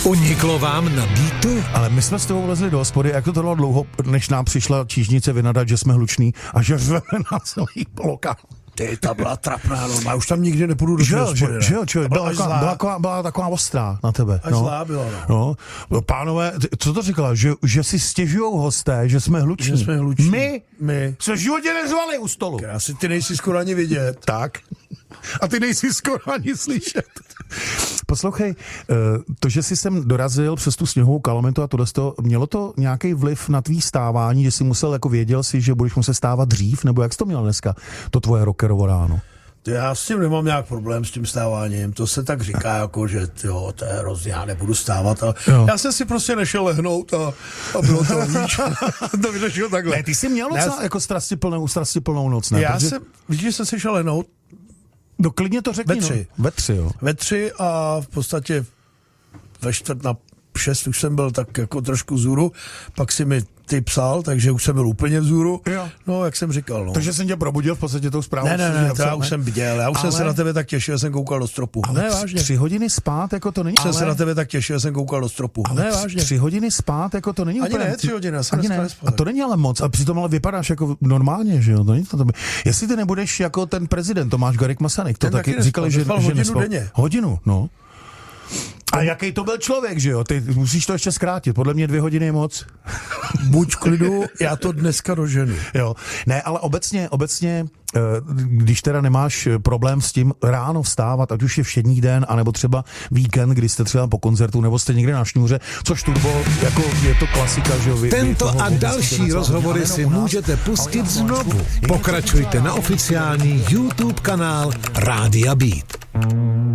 Uniklo vám na beatu? Ale my jsme s tebou vlezli do hospody, jak to trvalo dlouho, než nám přišla čížnice vynadat, že jsme hluční a že řveme na celý lokál. Ty, ta byla trapná, no, já už tam nikdy nepůjdu do hospody. Že, byla taková ostrá na tebe. Až zlá byla, no. Pánové, co to říkala? Že si stěžujou hosté, že jsme hluční. Že jsme hluční. My se v životě neřvali u stolu. Asi ty nejsi skoro ani vidět. Tak. A ty nejsi skoro ani slyšet. Poslouchej, to, že jsi sem dorazil přes tu sněhovou kalamitu a tohle, mělo to nějaký vliv na tvý stávání, že jsi musel, jako věděl si, že budeš muset stávat dřív, nebo jak jsi to měl dneska, to tvoje rockerovo ráno? Já s tím nemám nějak problém s tím stáváním, to se tak říká, jako, že jo, to je hrozně, já nebudu stávat. Já jsem si prostě nešel lehnout a bylo to víč. To vyřešil takhle. Ne, ty jsi měl docela jako strastiplnou noc, ne? Víš, že jsem si šel lehnout? No klidně to řekni. Ve tři, jo. Ve 3 a v podstatě ve 5:45 už jsem byl tak jako trošku vzhůru, pak si mi ty psal, takže už jsem byl úplně vzhůru. Jo. No, jak jsem říkal. No. Takže jsem tě probudil v podstatě tou zprávou. Ne, to já už jsem viděl, jsem se na tebe tak těšil, jsem koukal do stropu. Ale ne, vážně. 3 hodiny spát, jako to není. Jsem se na tebe tak těšil, jsem koukal do stropu. Ale ne, vážně. 3 hodiny spát, jako to není ani úplně. Ne, 3 hodiny, ani ne. A to není ale moc. A přitom ale vypadáš jako normálně, že jo? To není to. Jestli ty nebudeš jako ten prezident Tomáš Garrigue Masaryk, to taky říkali, že hodinu denně. Hodinu, no. A jaký to byl člověk, že jo? Ty musíš to ještě zkrátit. Podle mě 2 hodiny je moc. Buď v klidu, já to dneska doženu. Jo. Ne, ale obecně, když teda nemáš problém s tím ráno vstávat, ať už je všední den, anebo třeba víkend, kdy jste třeba po koncertu, nebo jste někde na šňůře, což Turbo, jako je to klasika, že jo? Tento a další rozhovory si můžete pustit znovu. Pokračujte na oficiální YouTube kanál Rádia Beat.